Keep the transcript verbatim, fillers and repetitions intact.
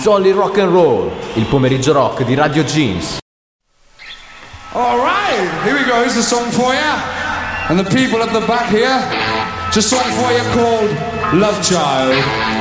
It's only rock and roll, il pomeriggio rock di Radio Jeans. Alright, here we go, here's the song for you. And the people at the back here, just a song for you called Love Child.